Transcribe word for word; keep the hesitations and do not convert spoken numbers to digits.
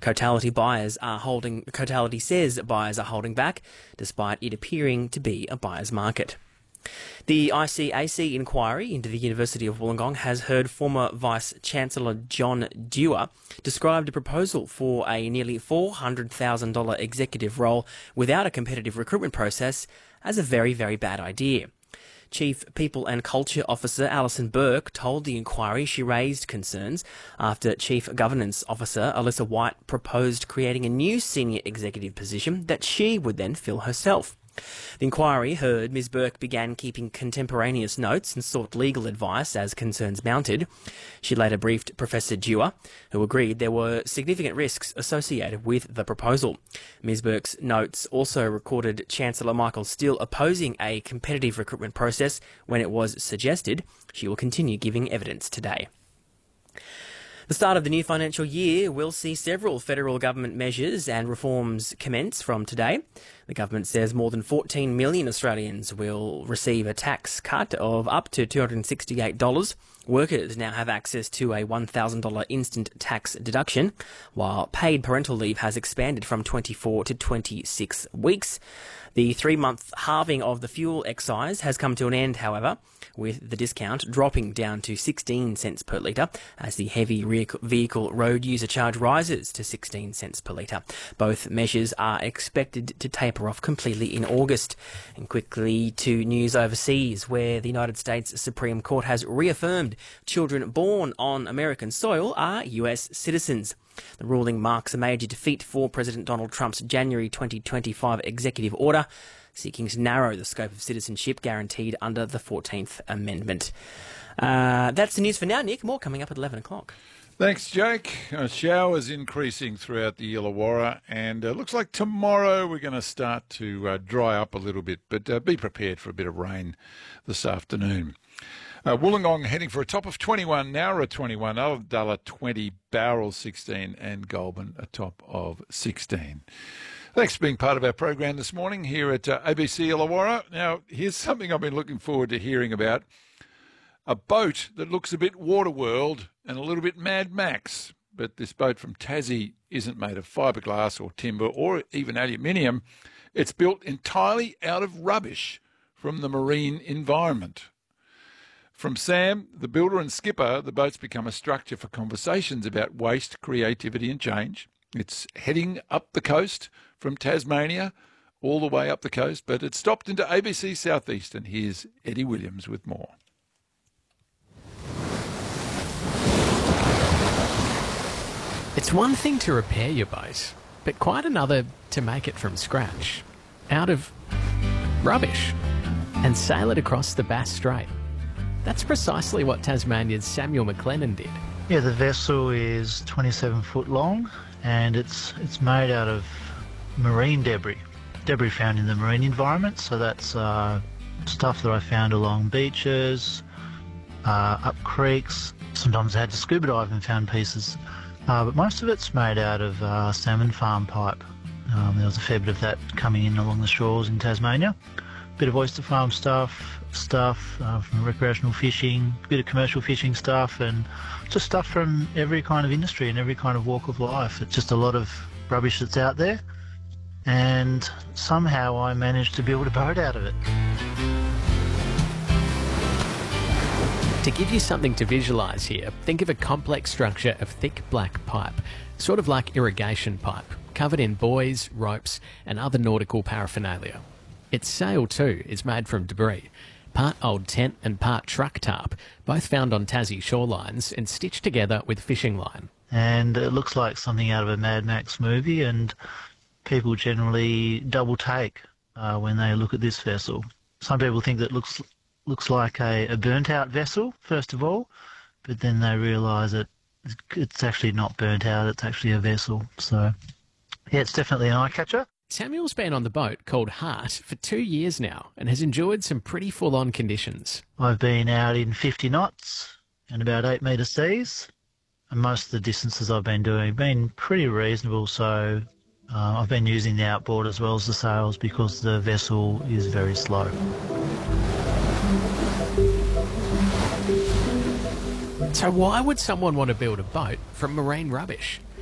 Cotality buyers are holding. Cotality says buyers are holding back, despite it appearing to be a buyer's market. The I C A C inquiry into the University of Wollongong has heard former Vice-Chancellor John Dewar describe a proposal for a nearly four hundred thousand dollars executive role without a competitive recruitment process as a very, very bad idea. Chief People and Culture Officer Alison Burke told the inquiry she raised concerns after Chief Governance Officer Alyssa White proposed creating a new senior executive position that she would then fill herself. The inquiry heard Miz Burke began keeping contemporaneous notes and sought legal advice as concerns mounted. She later briefed Professor Dewar, who agreed there were significant risks associated with the proposal. Miz Burke's notes also recorded Chancellor Michael Steele opposing a competitive recruitment process when it was suggested. She will continue giving evidence today. The start of the new financial year will see several federal government measures and reforms commence from today. The government says more than fourteen million Australians will receive a tax cut of up to two hundred sixty-eight dollars. Workers now have access to a one thousand dollars instant tax deduction, while paid parental leave has expanded from twenty-four to twenty-six weeks. The three-month halving of the fuel excise has come to an end, however, with the discount dropping down to sixteen cents per litre as the heavy vehicle road user charge rises to sixteen cents per litre. Both measures are expected to taper off completely in August. And quickly to news overseas, where the United States Supreme Court has reaffirmed children born on American soil are U S citizens. The ruling marks a major defeat for President Donald Trump's January twenty twenty-five executive order, seeking to narrow the scope of citizenship guaranteed under the fourteenth Amendment. Uh, that's the news for now, Nick. More coming up at eleven o'clock. Thanks, Jake. Uh, showers increasing throughout the Illawarra, and uh, looks like tomorrow we're going to start to uh, dry up a little bit, but uh, be prepared for a bit of rain this afternoon. Uh, Wollongong heading for a top of twenty-one, Nowra twenty-one, Ulladulla twenty, Bowral sixteen, and Goulburn a top of sixteen. Thanks for being part of our program this morning here at uh, A B C Illawarra. Now, here's something I've been looking forward to hearing about. A boat that looks a bit Waterworld and a little bit Mad Max. But this boat from Tassie isn't made of fiberglass or timber or even aluminium. It's built entirely out of rubbish from the marine environment. From Sam, the builder and skipper, the boat's become a structure for conversations about waste, creativity and change. It's heading up the coast from Tasmania, all the way up the coast, but it stopped into A B C Southeast, and here's Eddie Williams with more. It's one thing to repair your boat, but quite another to make it from scratch, out of rubbish, and sail it across the Bass Strait. That's precisely what Tasmania's Samuel McLennan did. Yeah, the vessel is twenty-seven foot long, and it's it's made out of marine debris, debris found in the marine environment. So that's uh, stuff that I found along beaches, uh, up creeks. Sometimes I had to scuba dive and found pieces. Uh, but most of it's made out of uh, salmon farm pipe. Um, there was a fair bit of that coming in along the shores in Tasmania. Bit of oyster farm stuff, stuff uh, from recreational fishing, bit of commercial fishing stuff, and just stuff from every kind of industry and every kind of walk of life. It's just a lot of rubbish that's out there, and somehow I managed to build a boat out of it. To give you something to visualise here, think of a complex structure of thick black pipe, sort of like irrigation pipe, covered in buoys, ropes and other nautical paraphernalia. Its sail too is made from debris, part old tent and part truck tarp, both found on Tassie shorelines and stitched together with fishing line. And it looks like something out of a Mad Max movie, and people generally double take uh, when they look at this vessel. Some people think that it looks looks like a, a burnt out vessel, first of all, but then they realise that it's actually not burnt out, it's actually a vessel. So, yeah, it's definitely an eye catcher. Samuel's been on the boat called Heart for two years now and has enjoyed some pretty full-on conditions. I've been out in fifty knots and about eight metre seas, and most of the distances I've been doing have been pretty reasonable, so uh, I've been using the outboard as well as the sails because the vessel is very slow. So why would someone want to build a boat from marine rubbish?